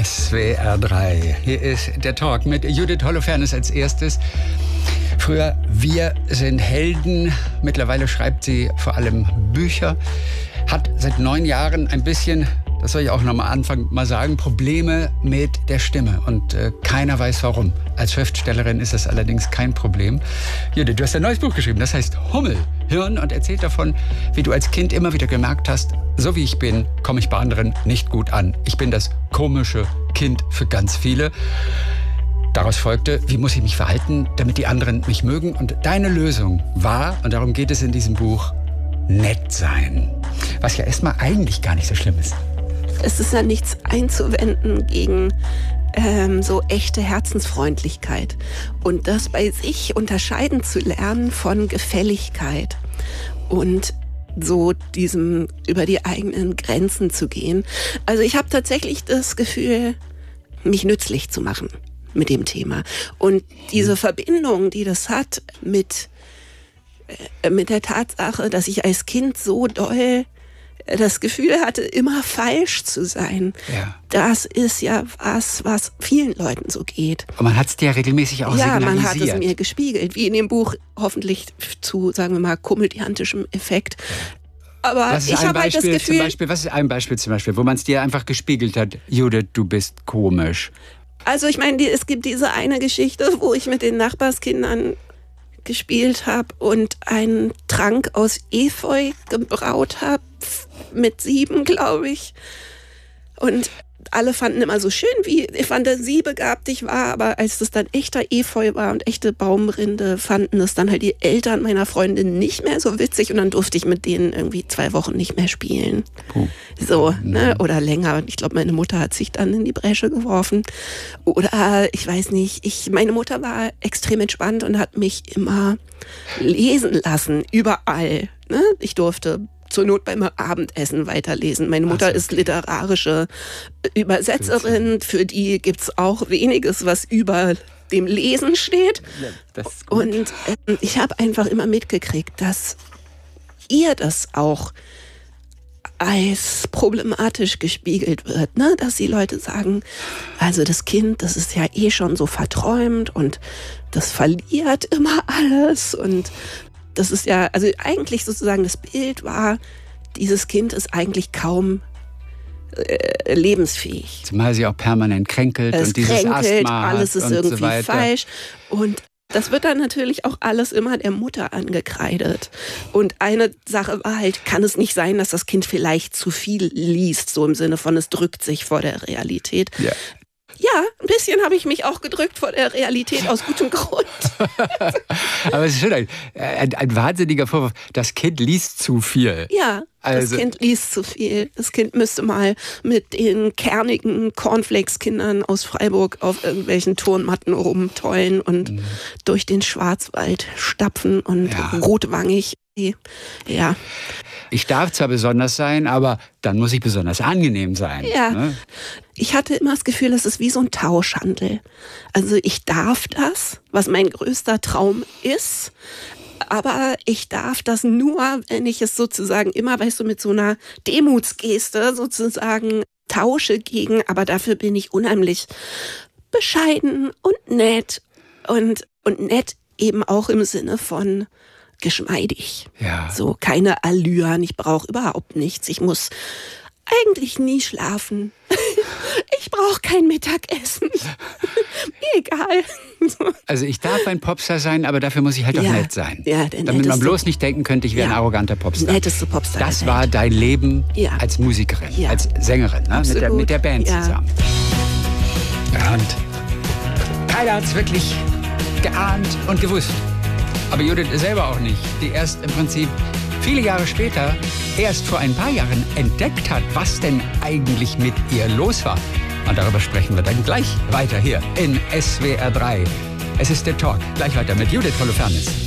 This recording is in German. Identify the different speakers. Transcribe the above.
Speaker 1: SWR 3. Hier ist der Talk mit Judith Holofernes als erstes. Früher, wir sind Helden. Mittlerweile schreibt sie vor allem Bücher. Hat seit 9 Jahren ein bisschen, das soll ich auch noch mal anfangen, mal sagen, Probleme mit der Stimme. Und keiner weiß warum. Als Schriftstellerin ist das allerdings kein Problem. Judith, du hast ein neues Buch geschrieben, das heißt Hummel, Hirn, und erzählt davon, wie du als Kind immer wieder gemerkt hast, so wie ich bin, komme ich bei anderen nicht gut an. Ich bin das komische Kind für ganz viele. Daraus folgte, wie muss ich mich verhalten, damit die anderen mich mögen? Und deine Lösung war, und darum geht es in diesem Buch, nett sein. Was ja erstmal eigentlich gar nicht so schlimm ist.
Speaker 2: Es ist ja nichts einzuwenden gegen so echte Herzensfreundlichkeit. Und das bei sich unterscheiden zu lernen von Gefälligkeit. Und so diesem über die eigenen Grenzen zu gehen. Also ich habe tatsächlich das Gefühl, mich nützlich zu machen mit dem Thema. Und diese Verbindung, die das hat mit der Tatsache, dass ich als Kind so doll das Gefühl hatte, immer falsch zu sein. Ja. Das ist ja was vielen Leuten so geht.
Speaker 1: Und man hat es dir regelmäßig auch signalisiert.
Speaker 2: Ja, man hat es mir gespiegelt, wie in dem Buch, hoffentlich zu, sagen wir mal, komödiantischem Effekt. Aber ich habe halt das Gefühl...
Speaker 1: Was ist ein Beispiel zum Beispiel, wo man es dir einfach gespiegelt hat, Judith, du bist komisch?
Speaker 2: Also ich meine, es gibt diese eine Geschichte, wo ich mit den Nachbarskindern gespielt habe und einen Trank aus Efeu gebraut habe, mit 7, glaube ich. Und alle fanden immer so schön, wie fantasiebegabt ich war, aber als das dann echter Efeu war und echte Baumrinde, fanden es dann halt die Eltern meiner Freundin nicht mehr so witzig und dann durfte ich mit denen irgendwie 2 Wochen nicht mehr spielen. Puh. So, ne? Oder länger. Ich glaube, meine Mutter hat sich dann in die Bresche geworfen. Oder, ich weiß nicht, meine Mutter war extrem entspannt und hat mich immer lesen lassen, überall. Ne? Ich durfte zur Not beim Abendessen weiterlesen. Meine Mutter ist literarische Übersetzerin, für die gibt's auch weniges, was über dem Lesen steht. Ja, das ist gut. Und ich habe einfach immer mitgekriegt, dass ihr das auch als problematisch gespiegelt wird, ne? Dass die Leute sagen, also das Kind, das ist ja eh schon so verträumt und das verliert immer alles und das ist ja, also eigentlich sozusagen das Bild war, dieses Kind ist eigentlich kaum lebensfähig.
Speaker 1: Zumal sie auch permanent kränkelt und dieses Asthma hat
Speaker 2: alles ist
Speaker 1: und
Speaker 2: irgendwie
Speaker 1: so weiter.
Speaker 2: Falsch. Und das wird dann natürlich auch alles immer der Mutter angekreidet. Und eine Sache war halt, kann es nicht sein, dass das Kind vielleicht zu viel liest, so im Sinne von, es drückt sich vor der Realität. Ja. Ja, ein bisschen habe ich mich auch gedrückt vor der Realität, aus gutem Grund.
Speaker 1: Aber es ist schon ein wahnsinniger Vorwurf. Das Kind liest zu viel.
Speaker 2: Ja, das Kind liest zu viel. Das Kind müsste mal mit den kernigen Cornflakes-Kindern aus Freiburg auf irgendwelchen Turnmatten rumtollen und durch den Schwarzwald stapfen und rotwangig. Ja.
Speaker 1: Ich darf zwar besonders sein, aber dann muss ich besonders angenehm sein.
Speaker 2: Ja.
Speaker 1: Ne?
Speaker 2: Ich hatte immer das Gefühl, das ist wie so ein Tauschhandel. Also ich darf das, was mein größter Traum ist, aber ich darf das nur, wenn ich es sozusagen immer, weißt du, mit so einer Demutsgeste sozusagen tausche gegen, aber dafür bin ich unheimlich bescheiden und nett und nett eben auch im Sinne von geschmeidig. Ja. So, keine Allüren, ich brauche überhaupt nichts. Ich muss eigentlich nie schlafen. Ich brauche kein Mittagessen. Mir egal.
Speaker 1: Also ich darf ein Popstar sein, aber dafür muss ich halt auch nett sein.
Speaker 2: Ja,
Speaker 1: damit man bloß nicht denken könnte, ich wäre ein arroganter Popstar.
Speaker 2: Netteste Popstar.
Speaker 1: Das war dein Leben als Musikerin, als Sängerin, ne? mit der Band zusammen. Ja, und keiner hat es wirklich geahnt und gewusst. Aber Judith selber auch nicht, die erst im Prinzip viele Jahre später, erst vor ein paar Jahren entdeckt hat, was denn eigentlich mit ihr los war. Und darüber sprechen wir dann gleich weiter hier in SWR 3. Es ist der Talk. Gleich weiter mit Judith Holofernes.